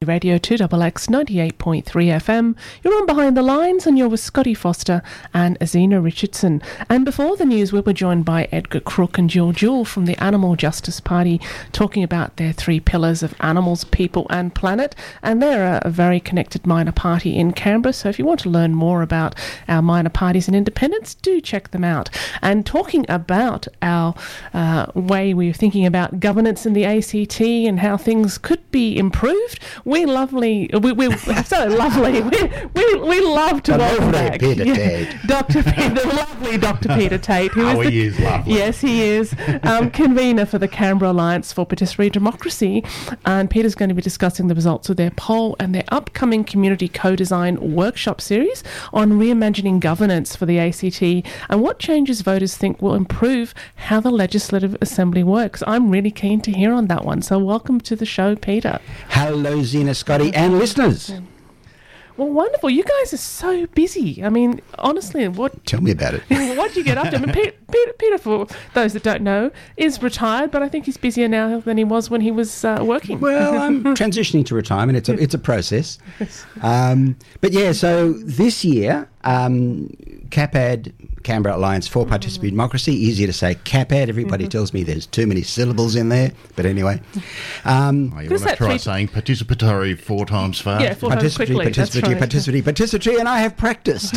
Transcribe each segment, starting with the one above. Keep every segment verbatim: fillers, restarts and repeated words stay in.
Radio two X X ninety-eight point three F M. You're on Behind the Lines and you're with Scotty Foster and Azina Richardson. And before the news, we were joined by Edgar Crook and Jill Jewell from the Animal Justice Party talking about their three pillars of animals, people and planet. And they're a, a very connected minor party in Canberra. So if you want to learn more about our minor parties and independents, do check them out. And talking about our uh, way we're thinking about governance in the A C T and how things could be improved, we lovely, we, we're so lovely, we, we, we love to welcome back Peter yeah, Tate. Doctor Peter, the lovely Doctor Peter Tate. Who oh, is the, he is lovely. Yes, he is. Um, convener for the Canberra Alliance for Participatory Democracy. And Peter's going to be discussing the results of their poll and their upcoming community co-design workshop series on reimagining governance for the A C T and what changes voters think will improve how the Legislative Assembly works. I'm really keen to hear on that one. So welcome to the show, Peter. Hello, Zina, Scotty, and listeners. Well, wonderful. You guys are so busy. I mean, honestly, what... Tell me about it. What do you get up to? I mean, Peter, Peter, Peter, for those that don't know, is retired, but I think he's busier now than he was when he was uh, working. Well, I'm transitioning to retirement. It's a, it's a process. Um, but yeah, so this year, um, CAPAD, Canberra Alliance for Participatory Democracy, easier to say CAPAD. Everybody mm-hmm. tells me there's too many syllables in there. But anyway. Um, oh, you want to try saying participatory four times fast? Yeah, four times quickly. Participatory, right. participatory, participatory, and I have practiced.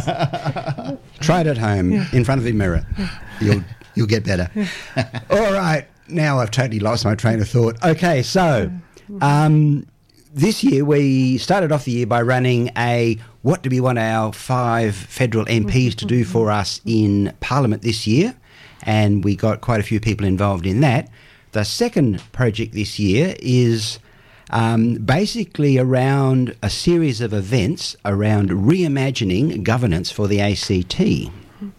Try it at home, yeah. in front of the mirror. You'll you'll get better. All right, now I've totally lost my train of thought. Okay, so um, this year we started off the year by running a what do we want our five federal M Ps to do for us in Parliament this year, and we got quite a few people involved in that. The second project this year is um, basically around a series of events around reimagining governance for the A C T.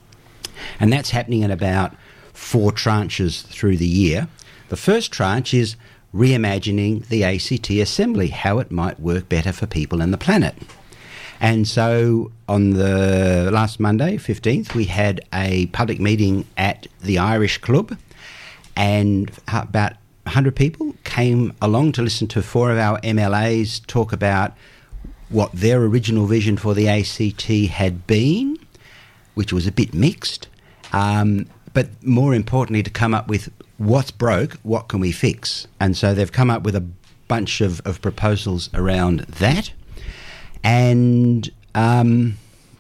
And that's happening in about four tranches through the year. The first tranche is reimagining the A C T Assembly, how it might work better for people and the planet. And so on the last Monday, fifteenth, we had a public meeting at the Irish Club, and about one hundred people came along to listen to four of our M L As talk about what their original vision for the A C T had been, which was a bit mixed, um, but more importantly to come up with what's broke, what can we fix? And so they've come up with a bunch of, of proposals around that. And um,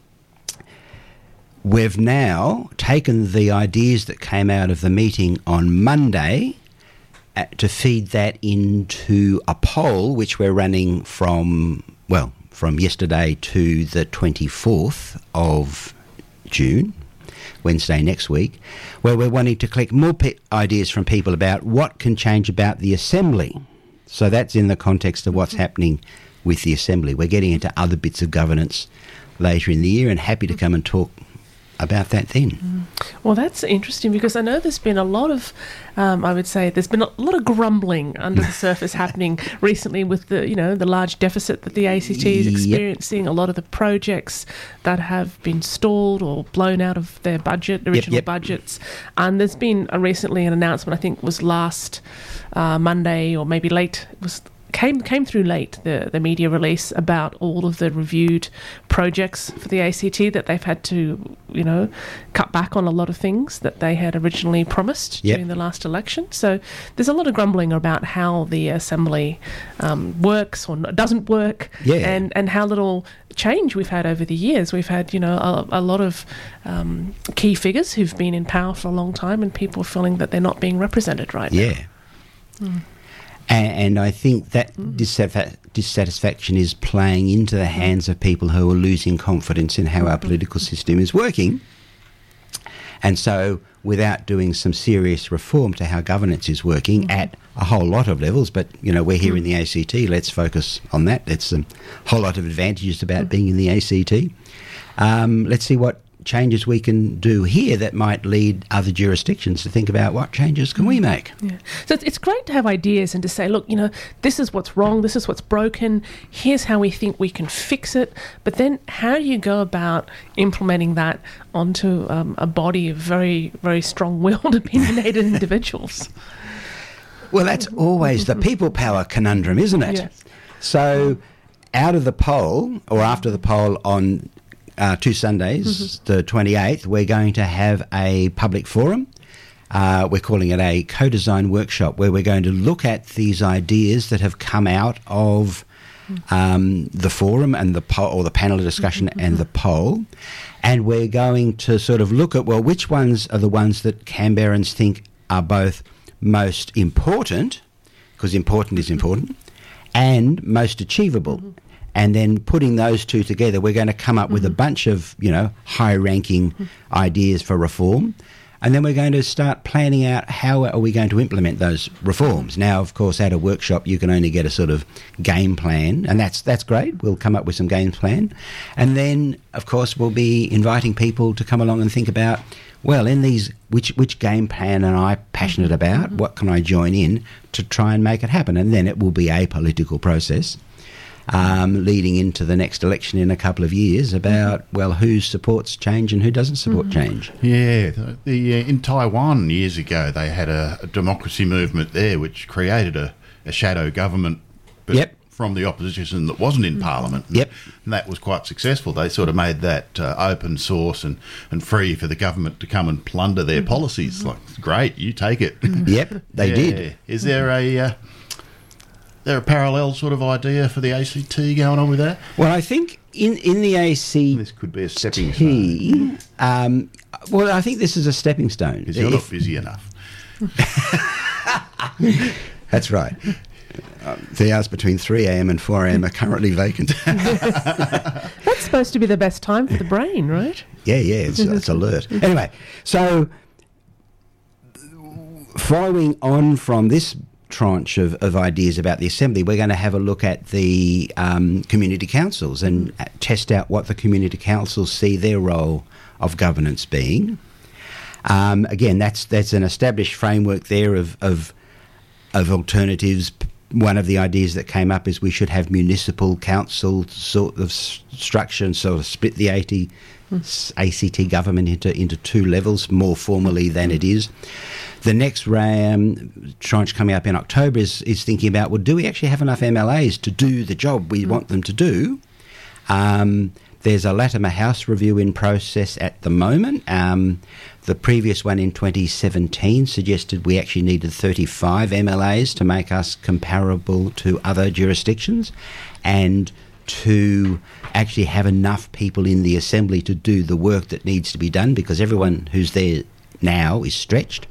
we've now taken the ideas that came out of the meeting on Monday uh, to feed that into a poll, which we're running from, well, from yesterday to the twenty-fourth of June, Wednesday next week, where we're wanting to collect more pe- ideas from people about what can change about the Assembly. So that's in the context of what's happening with the Assembly. We're getting into other bits of governance later in the year and happy to come and talk about that then. Mm. Well, that's interesting because I know there's been a lot of, um, I would say, there's been a lot of grumbling under the surface happening recently with the, you know, the large deficit that the A C T is experiencing, yep. a lot of the projects that have been stalled or blown out of their budget, original yep, yep. budgets. And there's been a, recently an announcement, I think was last uh, Monday or maybe late, it was Came came through late, the, the media release about all of the reviewed projects for the A C T that they've had to, you know, cut back on a lot of things that they had originally promised yep. during the last election. So there's a lot of grumbling about how the Assembly um, works or doesn't work yeah. and, and how little change we've had over the years. We've had, you know, a, a lot of um, key figures who've been in power for a long time and people feeling that they're not being represented right yeah. now. Mm. And I think that dissatisf- dissatisfaction is playing into the hands of people who are losing confidence in how our political system is working. And so without doing some serious reform to how governance is working mm-hmm. at a whole lot of levels, but, you know, we're here mm-hmm. in the A C T, let's focus on that. There's a whole lot of advantages about mm-hmm. being in the A C T. Um, let's see what changes we can do here that might lead other jurisdictions to think about what changes can we make. Yeah. So it's, it's great to have ideas and to say, look, you know, this is what's wrong, this is what's broken, here's how we think we can fix it. But then how do you go about implementing that onto um, a body of very, very strong-willed, opinionated individuals? Well, that's always the people power conundrum, isn't it? Yes. So out of the poll, or after the poll on uh, two Sundays, mm-hmm. the twenty-eighth, we're going to have a public forum. Uh, we're calling it a co-design workshop, where we're going to look at these ideas that have come out of um, the forum and the poll, or the panel discussion mm-hmm. and the poll. And we're going to sort of look at, well, which ones are the ones that Canberrans think are both most important, because important is important, and most achievable. Mm-hmm. And then putting those two together, we're going to come up mm-hmm. with a bunch of, you know, high-ranking mm-hmm. ideas for reform. And then we're going to start planning out how are we going to implement those reforms. Now, of course, at a workshop, you can only get a sort of game plan, and that's that's great. We'll come up with some game plan. And then, of course, we'll be inviting people to come along and think about, well, in these, which which game plan am I passionate about? Mm-hmm. What can I join in to try and make it happen? And then it will be a political process. Um, leading into the next election in a couple of years about, well, who supports change and who doesn't support mm-hmm. change. Yeah, the, the uh, in Taiwan years ago they had a, a democracy movement there which created a, a shadow government but yep. from the opposition that wasn't in Parliament. Yep. And that was quite successful. They sort of made that uh, open source and, and free for the government to come and plunder their mm-hmm. policies. Like, great, you take it. Yep, they yeah. did. Is there a... Uh, there a parallel sort of idea for the A C T going on with that? Well, I think in, in the A C T... This could be a stepping stone. Um, well, I think this is a stepping stone. Because you're if, not busy enough. That's right. Um, the hours between three a.m. and four a.m. are currently vacant. That's supposed to be the best time for the brain, right? Yeah, yeah, it's, it's alert. Anyway, so following on from this tranche of, of ideas about the Assembly, we're going to have a look at the um, community councils and test out what the community councils see their role of governance being. Um, again, that's that's an established framework there of, of of alternatives. One of the ideas that came up is we should have municipal council sort of structure and sort of split the A T, A C T government into, into two levels more formally than it is. The next um, tranche coming up in October is, is thinking about, well, do we actually have enough M L As to do the job we mm. want them to do? Um, there's a Latimer House review in process at the moment. Um, the previous one in twenty seventeen suggested we actually needed thirty-five M L As to make us comparable to other jurisdictions and to actually have enough people in the Assembly to do the work that needs to be done, because everyone who's there now is stretched.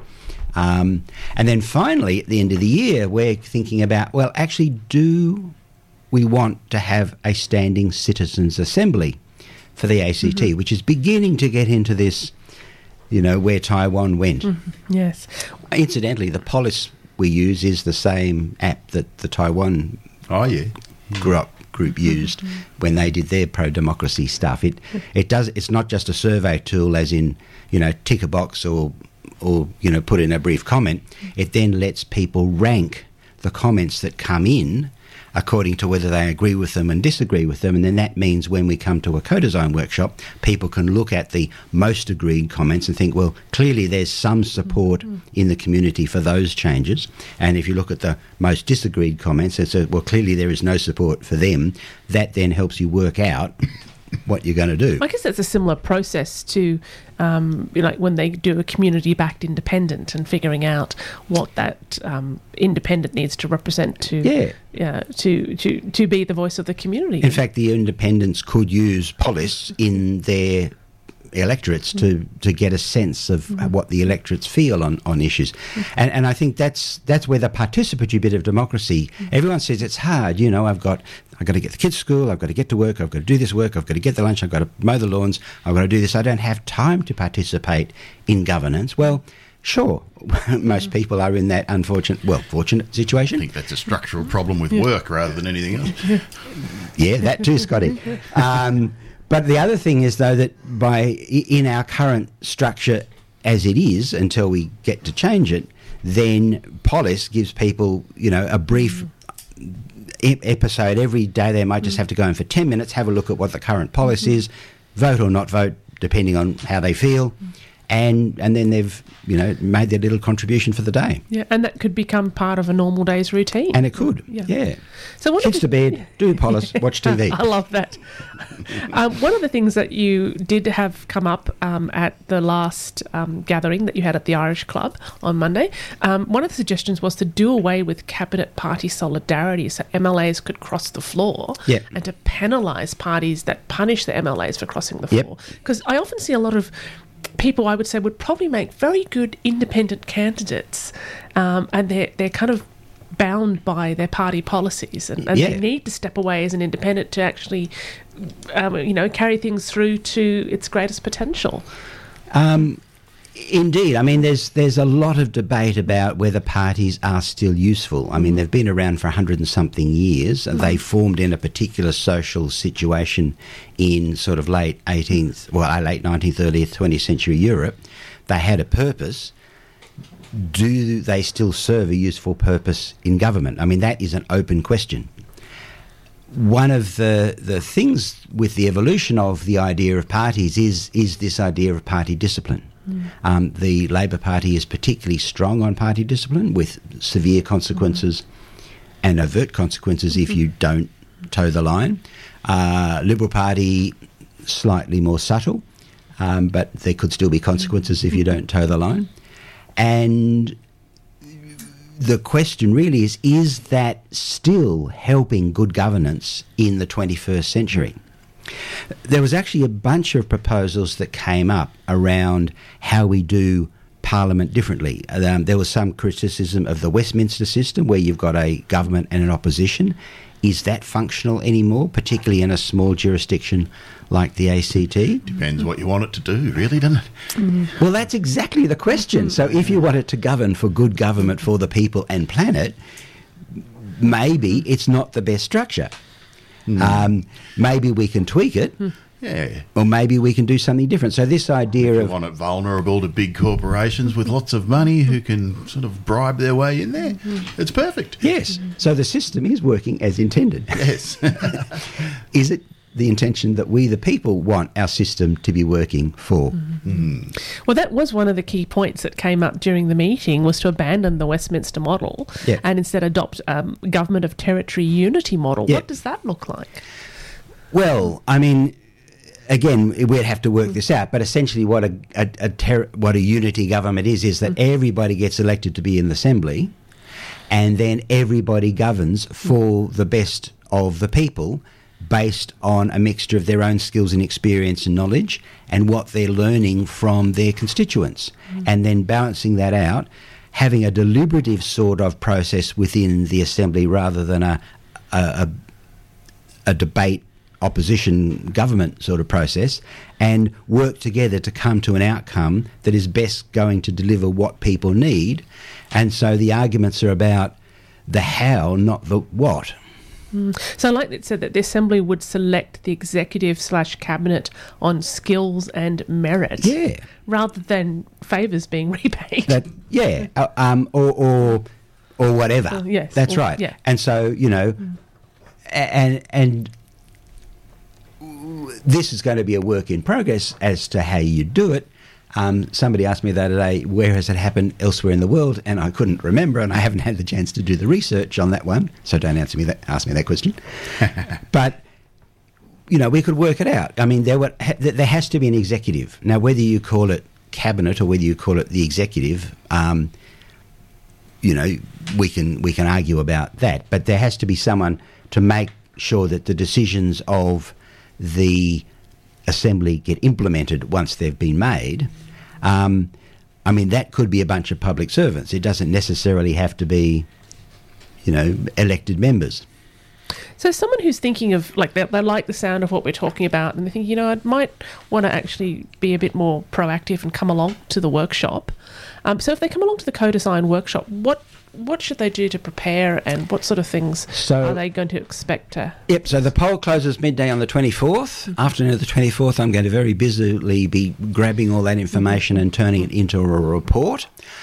Um, and then finally, at the end of the year, we're thinking about, well, actually, do we want to have a standing citizens' assembly for the A C T, mm-hmm. which is beginning to get into this, you know, where Taiwan went. Mm-hmm. Yes. Incidentally, the Polis we use is the same app that the Taiwan oh, yeah. grew up group used mm-hmm. when they did their pro-democracy stuff. It it does. It's not just a survey tool, as in, you know, tick a box or or you know put in a brief comment. It then lets people rank the comments that come in according to whether they agree with them and disagree with them, and then that means when we come to a co-design workshop, people can look at the most agreed comments and think, well, clearly there's some support mm-hmm. in the community for those changes, and if you look at the most disagreed comments and say, well, clearly there is no support for them, that then helps you work out what you're going to do. I guess that's a similar process to, um, you know, like when they do a community-backed independent and figuring out what that um, independent needs to represent to, yeah. Yeah, to, to, to be the voice of the community. In fact, the independents could use Polis in their electorates mm. to, to get a sense of mm. what the electorates feel on, on issues. Mm. And and I think that's that's where the participatory bit of democracy, mm. everyone says it's hard, you know, I've got I've got to get the kids to school, I've got to get to work, I've got to do this work, I've got to get the lunch, I've got to mow the lawns, I've got to do this, I don't have time to participate in governance. Well, sure, most people are in that unfortunate, well, fortunate situation. I think that's a structural problem with work rather than anything else. Yeah, that too, Scotty. Um, but the other thing is, though, that by in our current structure as it is, until we get to change it, then Polis gives people, you know, a brief e- episode every day. They might just have to go in for ten minutes, have a look at what the current policy is, vote or not vote, depending on how they feel, and and then they've, you know, made their little contribution for the day. Yeah, and that could become part of a normal day's routine. And it could, yeah. yeah. So what Kids to bed, do polis, watch T V. I love that. um, one of the things that you did have come up um, at the last um, gathering that you had at the Irish Club on Monday, um, one of the suggestions was to do away with cabinet party solidarity so M L As could cross the floor yep. and to penalise parties that punish the M L As for crossing the floor. Because yep. I often see a lot of people, I would say, would probably make very good independent candidates, um, and they're, they're kind of bound by their party policies, and, and yeah. they need to step away as an independent to actually, um, you know, carry things through to its greatest potential. Um, indeed. I mean, there's there's a lot of debate about whether parties are still useful. I mean, they've been around for a hundred and something years. Mm. They formed in a particular social situation in sort of late eighteenth, well, late nineteenth, early twentieth century Europe. They had a purpose. Do they still serve a useful purpose in government? I mean, that is an open question. One of the, the things with the evolution of the idea of parties is is this idea of party discipline. Mm. Um, the Labor Party is particularly strong on party discipline, with severe consequences mm. and overt consequences mm-hmm. if you don't toe the line. Uh, Liberal Party, slightly more subtle, um, but there could still be consequences mm-hmm. if you don't toe the line. And the question really is, is that still helping good governance in the twenty-first century? There was actually a bunch of proposals that came up around how we do Parliament differently. Um, there was some criticism of the Westminster system, where you've got a government and an opposition. Is that functional anymore, particularly in a small jurisdiction like the A C T? Depends what you want it to do, really, doesn't it? Mm. Well, that's exactly the question. So if you want it to govern for good government for the people and planet, maybe it's not the best structure. Mm. Um, maybe we can tweak it. Yeah. Or maybe we can do something different. So this idea if you of... want it vulnerable to big corporations with lots of money who can sort of bribe their way in there, it's perfect. Yes. So the system is working as intended. Yes. Is it the intention that we, the people, want our system to be working for? Mm. Well, that was one of the key points that came up during the meeting, was to abandon the Westminster model yeah. and instead adopt um, government of territory unity model. Yeah. What does that look like? Well, I mean... Again, we'd have to work this out, but essentially what a, a, a ter- what a unity government is, is that mm. everybody gets elected to be in the Assembly, and then everybody governs for the best of the people based on a mixture of their own skills and experience and knowledge and what they're learning from their constituents, mm. and then balancing that out, having a deliberative sort of process within the Assembly rather than a, a, a, a debate opposition government sort of process, and work together to come to an outcome that is best going to deliver what people need. And so the arguments are about the how, not the what. Mm. So like it said that the Assembly would select the executive slash cabinet on skills and merit, yeah, rather than favours being repaid. That, yeah, uh, um, or, or or whatever. Uh, yes, that's or, right. Yeah. And so, you know, mm. and and this is going to be a work in progress as to how you do it. Um, somebody asked me the other day, where has it happened elsewhere in the world? And I couldn't remember, and I haven't had the chance to do the research on that one. So don't answer me that, ask me that question. But, you know, we could work it out. I mean, there, were, there has to be an executive. Now, whether you call it cabinet or whether you call it the executive, um, you know, we can we can argue about that. But there has to be someone to make sure that the decisions of the Assembly get implemented once they've been made. Um, I mean, that could be a bunch of public servants. It doesn't necessarily have to be, you know, elected members. So someone who's thinking of, like, they, they like the sound of what we're talking about, and they think, you know, I might want to actually be a bit more proactive and come along to the workshop. Um, so if they come along to the co-design workshop, what what should they do to prepare, and what sort of things so, are they going to expect to... Yep, so the poll closes midday on the twenty-fourth. Mm-hmm. Afternoon of the twenty-fourth, I'm going to very busily be grabbing all that information mm-hmm. and turning it into a report.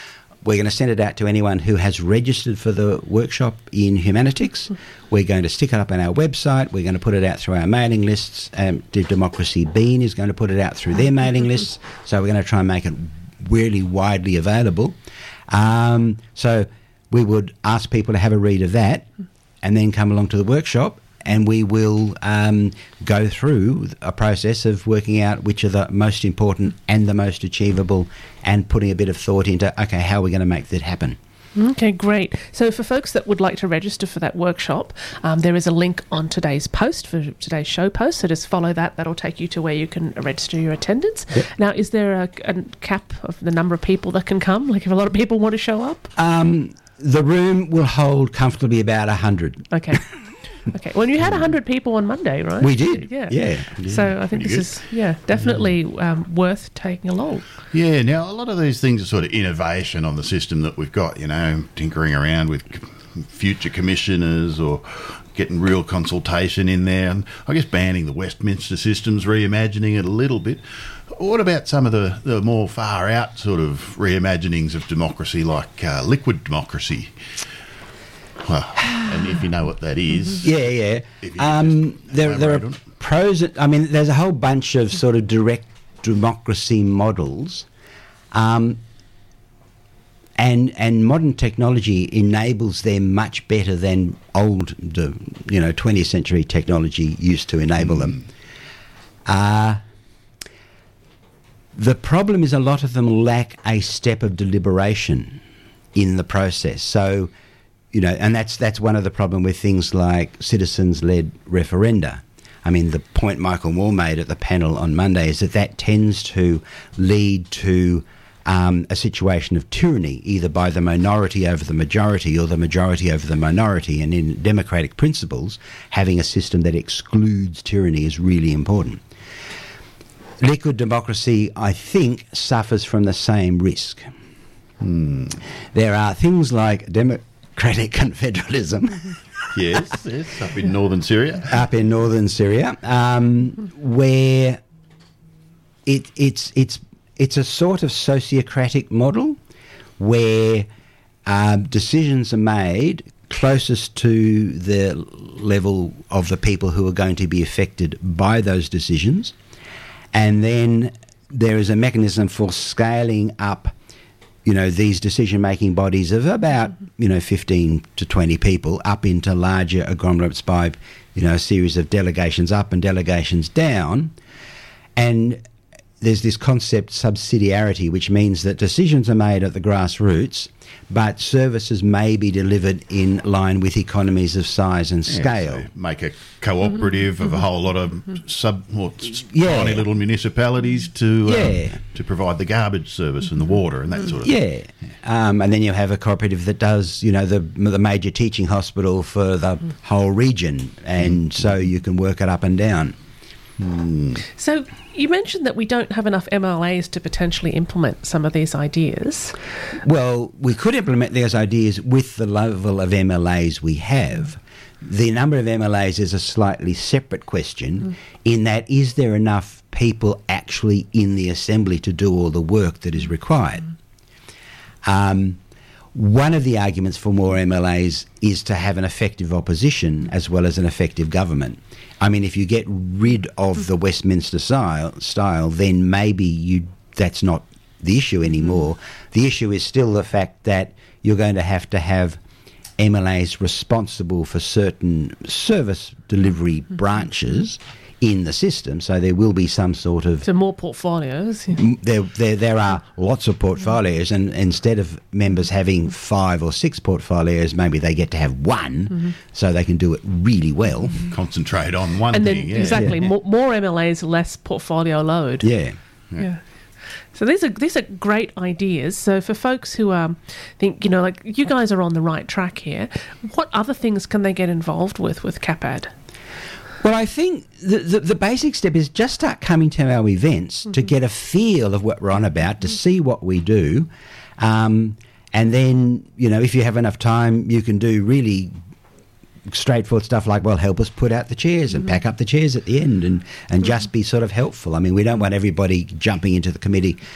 we're going to send it out to anyone who has registered for the workshop in Humanitix. We're going to stick it up on our website. We're going to put it out through our mailing lists. Um, Democracy Bean is going to put it out through their mailing lists. So we're going to try and make it really widely available. Um, so we would ask people to have a read of that and then come along to the workshop, and we will um, go through a process of working out which are the most important and the most achievable, and putting a bit of thought into, okay, how are we going to make that happen? Okay, great. So for folks that would like to register for that workshop, um, there is a link on today's post, for today's show post. So just follow that. That'll take you to where you can register your attendance. Yep. Now, is there a, a cap of the number of people that can come? Like if a lot of people want to show up? Um, the room will hold comfortably about one hundred. Okay. Okay. Well, you had one hundred people on Monday, right? We did. Yeah. Yeah. So I think Pretty this good. is, yeah, definitely um, worth taking along. Yeah, now a lot of these things are sort of innovation on the system that we've got, you know, tinkering around with future commissioners or getting real consultation in there. And I guess banning the Westminster systems, reimagining it a little bit. What about some of the, the more far out sort of reimaginings of democracy, like uh, liquid democracy? Well, and if you know what that is. Yeah, yeah. If you Um, just there, there elaborate are on it. pros. I mean, there's a whole bunch of sort of direct democracy models, um, and and modern technology enables them much better than old, de- you know, twentieth century technology used to enable them. Uh, the problem is a lot of them lack a step of deliberation in the process. So, you know, and that's that's one of the problem with things like citizens-led referenda. I mean, the point Michael Moore made at the panel on Monday is that that tends to lead to um, a situation of tyranny, either by the minority over the majority or the majority over the minority. And in democratic principles, having a system that excludes tyranny is really important. Liquid democracy, I think, suffers from the same risk. Hmm. There are things like democratic confederalism. Yes, yes, up in northern Syria. Up in northern Syria, um, where it, it's it's it's a sort of sociocratic model where um, decisions are made closest to the level of the people who are going to be affected by those decisions, and then there is a mechanism for scaling up, you know, these decision-making bodies of about, you know, fifteen to twenty people up into larger agglomerates by, you know, a series of delegations up and delegations down. And there's this concept subsidiarity, which means that decisions are made at the grassroots, but services may be delivered in line with economies of size and scale. Yeah, so make a cooperative of a whole lot of sub or s- Yeah. tiny little municipalities to Yeah. um, to provide the garbage service and the water and that sort of Yeah, um, and then you have a cooperative that does, you know, the the major teaching hospital for the whole region, and so you can work it up and down. So you mentioned that we don't have enough M L As to potentially implement some of these ideas. Well, we could implement those ideas with the level of M L As we have. The number of M L As is a slightly separate question, mm. in that is there enough people actually in the assembly to do all the work that is required? Mm. Um, one of the arguments for more M L As is to have an effective opposition as well as an effective government. I mean, if you get rid of the Westminster style, style then maybe you that's not the issue anymore. The issue is still the fact that you're going to have to have M L As responsible for certain service delivery branches in the system, so there will be some sort of... So more portfolios. There, there, there are lots of portfolios, and instead of members having five or six portfolios, maybe they get to have one, mm-hmm. so they can do it really well. Concentrate on one and thing. then yeah. exactly, Yeah. More, more M L As, less portfolio load. Yeah. Yeah. yeah. So these are these are great ideas. So for folks who um, think, you know, like you guys are on the right track here, what other things can they get involved with with CAPAD? Well, I think the, the, the basic step is just start coming to our events mm-hmm. to get a feel of what we're on about, to see what we do. Um, and then, you know, if you have enough time, you can do really straightforward stuff like, well, help us put out the chairs and mm-hmm. pack up the chairs at the end and, and mm-hmm. just be sort of helpful. I mean, we don't want everybody jumping into the committee. Mm-hmm.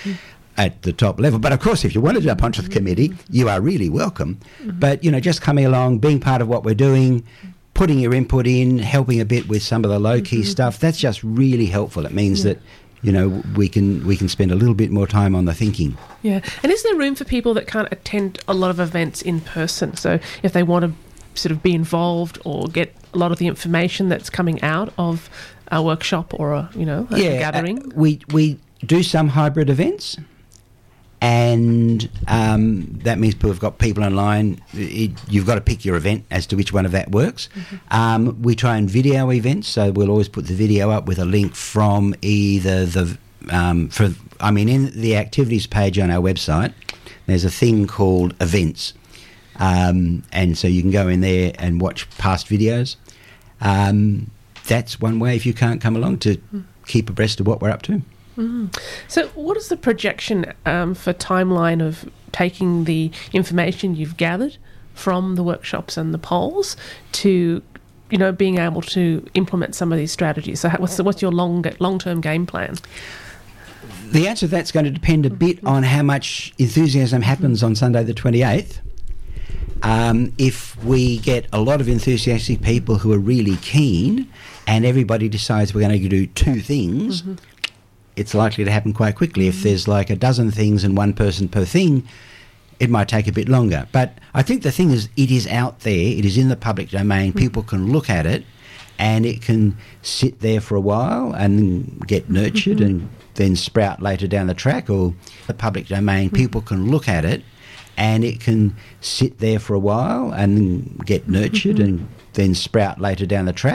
at the top level. But of course, if you want to jump onto the committee, you are really welcome. Mm-hmm. But, you know, just coming along, being part of what we're doing, putting your input in, helping a bit with some of the low-key mm-hmm. stuff, that's just really helpful. It means yeah. that, you know, we can we can spend a little bit more time on the thinking. Yeah. And is there room for people that can't attend a lot of events in person? So if they want to sort of be involved or get a lot of the information that's coming out of a workshop or a, you know, a yeah, gathering? Uh, we, we do some hybrid events. And um, that means we've got people online. It, you've got to pick your event as to which one of that works. Mm-hmm. Um, we try and video events, so we'll always put the video up with a link from either the... Um, for I mean, in the activities page on our website, there's a thing called events. Um, and so you can go in there and watch past videos. Um, that's one way, if you can't come along, to mm. keep abreast of what we're up to. Mm. So what is the projection um, for timeline of taking the information you've gathered from the workshops and the polls to, you know, being able to implement some of these strategies? So what's, the, what's your long, long-term game plan? The answer to that's going to depend a bit on how much enthusiasm happens on Sunday the twenty-eighth. Um, if we get a lot of enthusiastic people who are really keen and everybody decides we're going to do two things... Mm-hmm. it's likely to happen quite quickly. If there's like a dozen things and one person per thing, it might take a bit longer. But I think the thing is, it is out there, it is in the public domain, people can look at it, and it can sit there for a while and get nurtured and then sprout later down the track, or the public domain, people can look at it and it can sit there for a while and get nurtured and then sprout later down the track.